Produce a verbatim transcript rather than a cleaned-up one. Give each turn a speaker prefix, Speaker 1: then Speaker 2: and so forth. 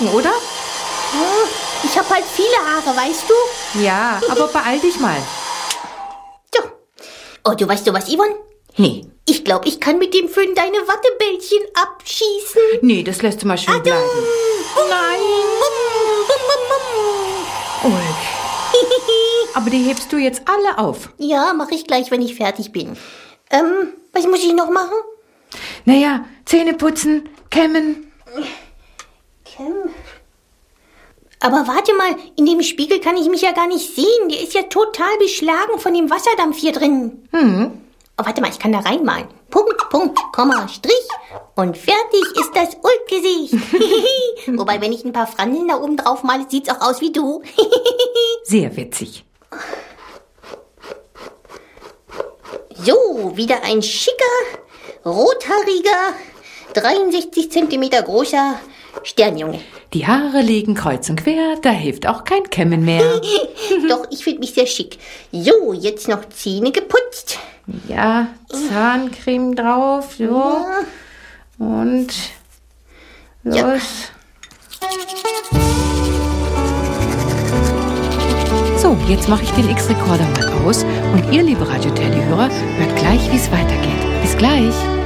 Speaker 1: oder?
Speaker 2: Ich habe halt viele Haare, weißt du?
Speaker 1: Ja, aber beeil dich mal.
Speaker 2: So. Oh, du weißt du was, Yvonne?
Speaker 1: Nee.
Speaker 2: Ich glaube, ich kann mit dem Föhn deine Wattebällchen abschießen.
Speaker 1: Nee, das lässt du mal schön bleiben. Nein. Ulk. Aber die hebst du jetzt alle auf.
Speaker 2: Ja, mache ich gleich, wenn ich fertig bin. Ähm, was muss ich noch machen?
Speaker 1: Naja, Zähne putzen, kämmen.
Speaker 2: Kämmen? Aber warte mal, in dem Spiegel kann ich mich ja gar nicht sehen. Der ist ja total beschlagen von dem Wasserdampf hier drin.
Speaker 1: Hm.
Speaker 2: Oh, warte mal, ich kann da reinmalen. Punkt, Punkt, Komma, Strich. Und fertig ist das Ulk-Gesicht. Wobei, wenn ich ein paar Frandeln da oben drauf male, sieht's auch aus wie du.
Speaker 1: Sehr witzig.
Speaker 2: So, wieder ein schicker, rothaariger, dreiundsechzig Zentimeter großer Sternjunge.
Speaker 1: Die Haare liegen kreuz und quer, da hilft auch kein Kämmen mehr.
Speaker 2: Doch, ich finde mich sehr schick. So, jetzt noch Zähne geputzt.
Speaker 1: Ja, Zahncreme drauf, so.
Speaker 2: Ja.
Speaker 1: Und los.
Speaker 2: Ja.
Speaker 1: So, jetzt mache ich den X-Recorder mal aus und ihr, liebe Radio-Teddy-Hörer, hört gleich, wie es weitergeht. Bis gleich.